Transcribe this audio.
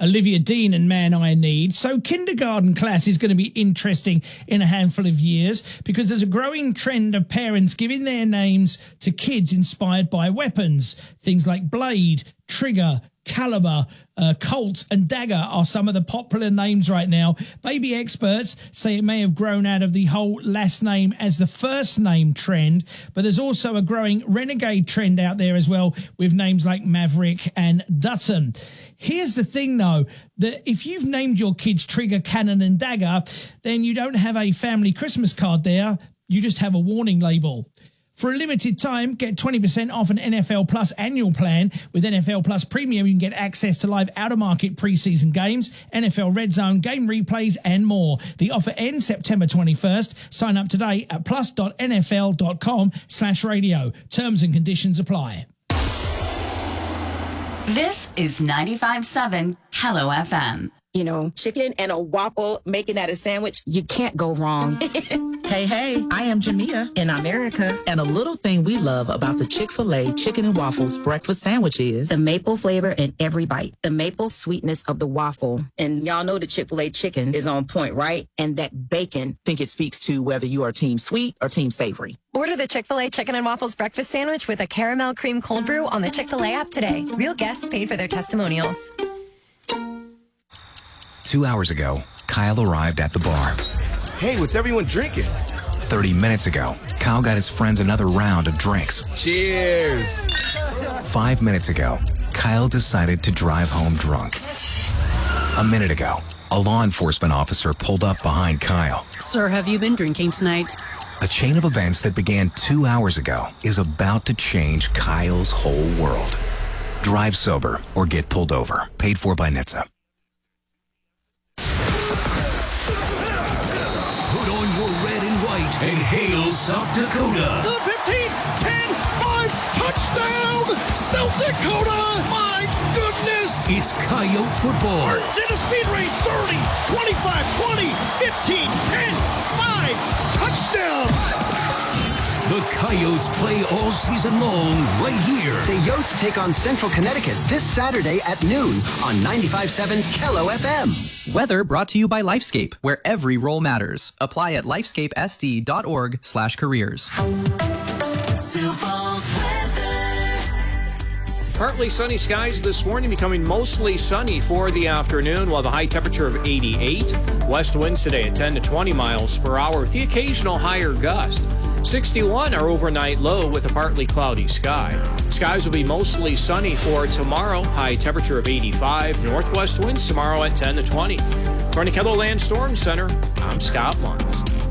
Olivia Dean and Man I Need. So kindergarten class is going to be interesting in a handful of years because there's a growing trend of parents giving their names to kids inspired by weapons. Things like Blade, Trigger, Caliber, Colt and Dagger are some of the popular names right now. Baby experts say it may have grown out of the whole last name as the first name trend, but there's also a growing renegade trend out there as well with names like Maverick and Dutton. Here's the thing, though, that if you've named your kids Trigger, Cannon and Dagger, then you don't have a family Christmas card there. You just have a warning label. For a limited time, get 20% off an NFL Plus annual plan. With NFL Plus Premium, you can get access to live out-of-market preseason games, NFL Red Zone, game replays, and more. The offer ends September 21st. Sign up today at plus.nfl.com/radio. Terms and conditions apply. This is 95.7 Hello FM. You know, chicken and a waffle, making that a sandwich, you can't go wrong. Hey, I am Jamia in America. And a little thing we love about the Chick-fil-A Chicken and Waffles breakfast sandwich is the maple flavor in every bite, the maple sweetness of the waffle. And y'all know the Chick-fil-A chicken is on point, right? And that bacon. I think it speaks to whether you are team sweet or team savory. Order the Chick-fil-A Chicken and Waffles breakfast sandwich with a caramel cream cold brew on the Chick-fil-A app today. Real guests paid for their testimonials. 2 hours ago, Kyle arrived at the bar. Hey, what's everyone drinking? 30 minutes ago, Kyle got his friends another round of drinks. Cheers! 5 minutes ago, Kyle decided to drive home drunk. A minute ago, a law enforcement officer pulled up behind Kyle. Sir, have you been drinking tonight? A chain of events that began 2 hours ago is about to change Kyle's whole world. Drive sober or get pulled over. Paid for by NHTSA. Put on your red and white and hail South Dakota. The 15, 10, 5, touchdown, South Dakota. My goodness. It's Coyote football. It's in a speed race, 30, 25, 20, 15, 10, 5, touchdown. The Coyotes play all season long right here. The Yotes take on Central Connecticut this Saturday at noon on 95.7 KELO FM. Weather brought to you by Lifescape, where every role matters. Apply at lifescapesd.org/careers. Partly sunny skies this morning, becoming mostly sunny for the afternoon. We'll have a high temperature of 88. West winds today at 10 to 20 miles per hour with the occasional higher gust. 61 our overnight low with a partly cloudy sky. Skies will be mostly sunny for tomorrow. High temperature of 85. Northwest winds tomorrow at 10 to 20. From the KELOLAND Storm Center, I'm Scott Munz.